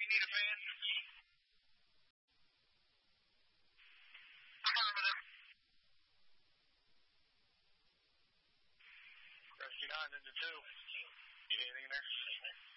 you need a fan? Affirmative. Rescue 9 into 2. Need anything in there?